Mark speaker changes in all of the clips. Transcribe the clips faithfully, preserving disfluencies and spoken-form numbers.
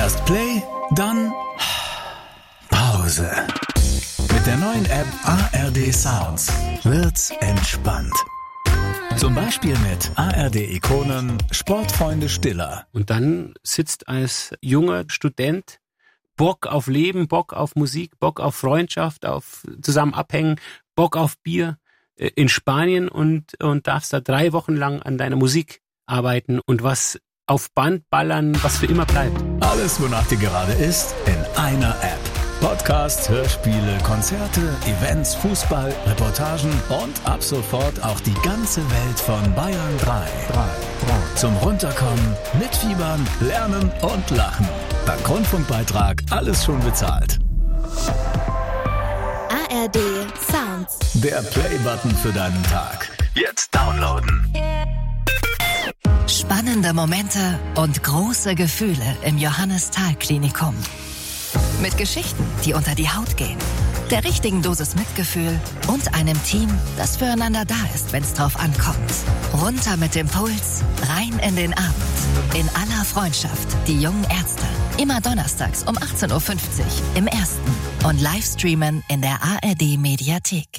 Speaker 1: Erst Play, dann Pause. Mit der neuen App A R D Sounds wird's entspannt. Zum Beispiel mit A R D-Ikonen Sportfreunde Stiller.
Speaker 2: Und dann sitzt als junger Student Bock auf Leben, Bock auf Musik, Bock auf Freundschaft, auf zusammen abhängen, Bock auf Bier in Spanien und, und darfst da drei Wochen lang an deiner Musik arbeiten und was auf Band ballern, was für immer bleibt.
Speaker 1: Alles, wonach dir gerade ist, in einer App. Podcasts, Hörspiele, Konzerte, Events, Fußball, Reportagen und ab sofort auch die ganze Welt von Bayern drei. Zum Runterkommen, Mitfiebern, Lernen und Lachen. Dank Rundfunkbeitrag alles schon bezahlt.
Speaker 3: A R D Sounds.
Speaker 1: Der Play-Button für deinen Tag. Jetzt downloaden.
Speaker 4: Spannende Momente und große Gefühle im Johannes-Thal-Klinikum. Mit Geschichten, die unter die Haut gehen, der richtigen Dosis Mitgefühl und einem Team, das füreinander da ist, wenn es drauf ankommt. Runter mit dem Puls, rein in den Abend. In aller Freundschaft, die jungen Ärzte. Immer donnerstags um achtzehn Uhr fünfzig im Ersten und Livestreamen in der A R D-Mediathek.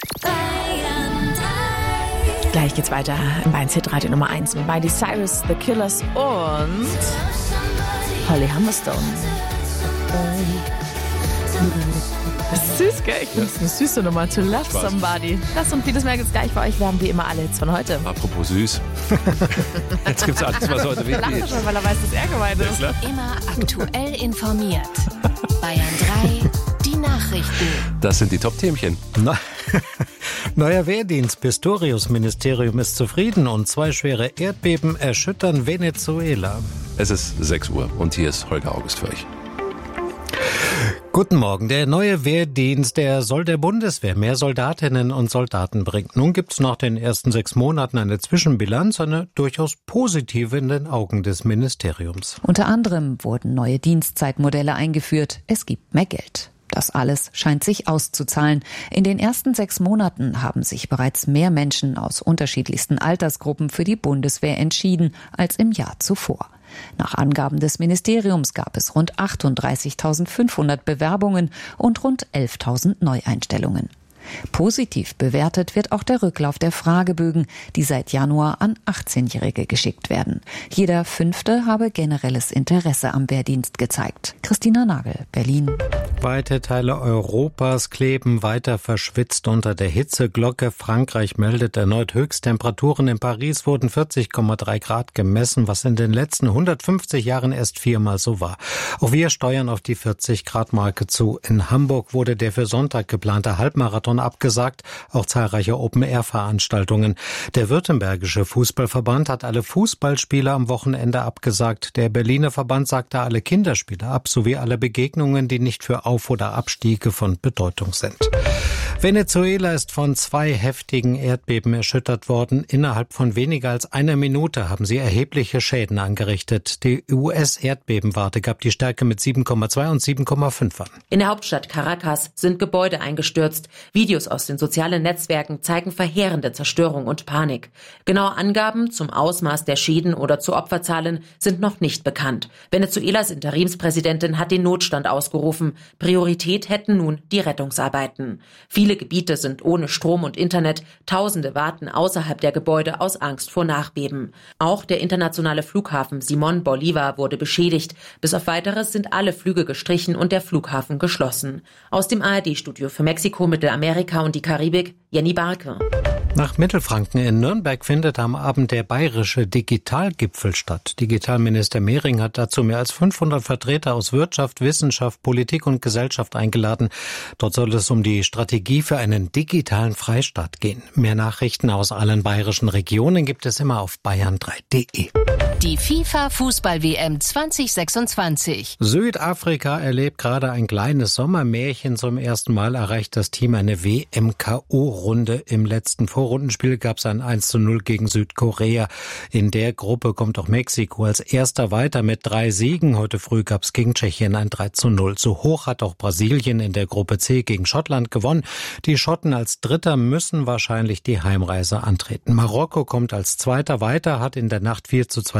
Speaker 5: Gleich geht's weiter im Bayern Hit Radio Nummer eins mit Miley Cyrus, The Killers und Holly Humberstone. Das ist süß, gell? Ich finde es eine süße Nummer. To Love Somebody. Das und vieles mehr gibt's gleich bei euch. Wir haben wie immer alle Hits von heute.
Speaker 6: Apropos süß. Jetzt gibt's alles, was heute wichtig ist.
Speaker 5: Schon, weil er weiß, dass er gemeint ist.
Speaker 4: Ja, immer aktuell informiert. Bayern drei, die Nachrichten.
Speaker 6: Das sind die Top-Themchen.
Speaker 7: Na, neuer Wehrdienst. Pistorius-Ministerium ist zufrieden und zwei schwere Erdbeben erschüttern Venezuela.
Speaker 6: Es ist sechs Uhr und hier ist Holger August für euch.
Speaker 7: Guten Morgen. Der neue Wehrdienst, der soll der Bundeswehr mehr Soldatinnen und Soldaten bringen. Nun gibt's nach den ersten sechs Monaten eine Zwischenbilanz, eine durchaus positive in den Augen des Ministeriums.
Speaker 8: Unter anderem wurden neue Dienstzeitmodelle eingeführt. Es gibt mehr Geld. Das alles scheint sich auszuzahlen. In den ersten sechs Monaten haben sich bereits mehr Menschen aus unterschiedlichsten Altersgruppen für die Bundeswehr entschieden als im Jahr zuvor. Nach Angaben des Ministeriums gab es rund achtunddreißigtausendfünfhundert Bewerbungen und rund elftausend Neueinstellungen. Positiv bewertet wird auch der Rücklauf der Fragebögen, die seit Januar an achtzehnjährige geschickt werden. Jeder Fünfte habe generelles Interesse am Wehrdienst gezeigt. Christina Nagel, Berlin.
Speaker 7: Weite Teile Europas kleben weiter verschwitzt unter der Hitzeglocke. Frankreich meldet erneut Höchsttemperaturen. In Paris wurden vierzig Komma drei Grad gemessen, was in den letzten hundertfünfzig Jahren erst viermal so war. Auch wir steuern auf die vierzig Grad Marke zu. In Hamburg wurde der für Sonntag geplante Halbmarathon abgesagt, auch zahlreiche Open-Air-Veranstaltungen. Der württembergische Fußballverband hat alle Fußballspiele am Wochenende abgesagt. Der Berliner Verband sagte alle Kinderspiele ab, sowie alle Begegnungen, die nicht für Auf- oder Abstiege von Bedeutung sind. Venezuela ist von zwei heftigen Erdbeben erschüttert worden. Innerhalb von weniger als einer Minute haben sie erhebliche Schäden angerichtet. Die U S-Erdbebenwarte gab die Stärke mit sieben Komma zwei und sieben Komma fünf an.
Speaker 9: In der Hauptstadt Caracas sind Gebäude eingestürzt. Videos aus den sozialen Netzwerken zeigen verheerende Zerstörung und Panik. Genaue Angaben zum Ausmaß der Schäden oder zu Opferzahlen sind noch nicht bekannt. Venezuelas Interimspräsidentin hat den Notstand ausgerufen. Priorität hätten nun die Rettungsarbeiten. Viele Gebiete sind ohne Strom und Internet. Tausende warten außerhalb der Gebäude aus Angst vor Nachbeben. Auch der internationale Flughafen Simón Bolívar wurde beschädigt. Bis auf Weiteres sind alle Flüge gestrichen und der Flughafen geschlossen. Aus dem A R D-Studio für Mexiko, Mittelamerika und die Karibik, Jenny Barke.
Speaker 7: Nach Mittelfranken in Nürnberg findet am Abend der bayerische Digitalgipfel statt. Digitalminister Mehring hat dazu mehr als fünfhundert Vertreter aus Wirtschaft, Wissenschaft, Politik und Gesellschaft eingeladen. Dort soll es um die Strategie für einen digitalen Freistaat gehen. Mehr Nachrichten aus allen bayerischen Regionen gibt es immer auf bayern drei Punkt de.
Speaker 4: Die FIFA-Fußball-W M zwanzig sechsundzwanzig.
Speaker 7: Südafrika erlebt gerade ein kleines Sommermärchen. Zum ersten Mal erreicht das Team eine W M-K O-Runde. Im letzten Vorrundenspiel gab es ein eins zu null gegen Südkorea. In der Gruppe kommt auch Mexiko als erster weiter mit drei Siegen. Heute früh gab es gegen Tschechien ein drei zu null. So hoch hat auch Brasilien in der Gruppe C gegen Schottland gewonnen. Die Schotten als Dritter müssen wahrscheinlich die Heimreise antreten. Marokko kommt als Zweiter weiter, hat in der Nacht vier zu zwei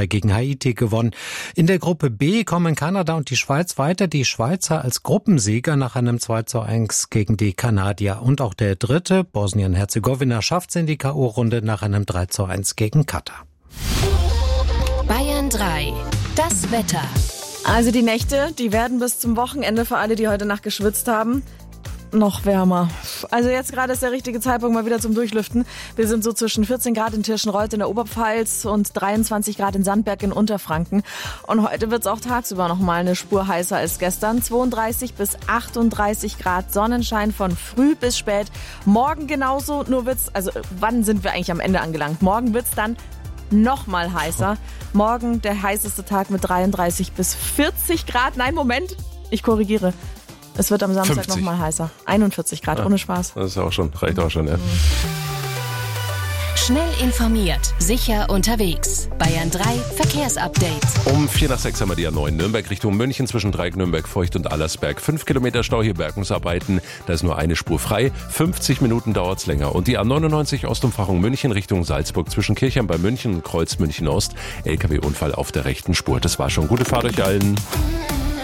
Speaker 7: zwei gegen Haiti gewonnen. In der Gruppe B kommen Kanada und die Schweiz weiter. Die Schweizer als Gruppensieger nach einem zwei zu eins gegen die Kanadier. Und auch der dritte, Bosnien-Herzegowina, schafft es in die K O-Runde nach einem drei zu eins gegen Katar.
Speaker 4: Bayern drei. Das Wetter.
Speaker 5: Also die Nächte, die werden bis zum Wochenende für alle, die heute Nacht geschwitzt haben, noch wärmer. Also jetzt gerade ist der richtige Zeitpunkt mal wieder zum Durchlüften. Wir sind so zwischen vierzehn Grad in Tirschenreuth in der Oberpfalz und dreiundzwanzig Grad in Sandberg in Unterfranken. Und heute wird es auch tagsüber noch mal eine Spur heißer als gestern. zweiunddreißig bis achtunddreißig Grad Sonnenschein von früh bis spät. Morgen genauso, nur wird's, also wann sind wir eigentlich am Ende angelangt? Morgen wird's dann noch mal heißer. Morgen der heißeste Tag mit dreiunddreißig bis vierzig Grad. Nein, Moment, ich korrigiere. Es wird am Samstag noch mal heißer. einundvierzig Grad,
Speaker 6: ja,
Speaker 5: ohne Spaß.
Speaker 6: Das ist auch schon, reicht auch schon, ja.
Speaker 4: Schnell informiert, sicher unterwegs. Bayern drei Verkehrsupdate.
Speaker 6: Um vier nach sechs haben wir die A neun Nürnberg Richtung München zwischen Dreieck, Nürnberg, Feucht und Allersberg. Fünf Kilometer Stau, hier Bergungsarbeiten. Da ist nur eine Spur frei. fünfzig Minuten dauert's länger. Und die A neunundneunzig Ostumfahrung München Richtung Salzburg zwischen Kirchheim bei München und Kreuz München Ost. L K W-Unfall auf der rechten Spur. Das war schon. Gute Fahrt euch allen.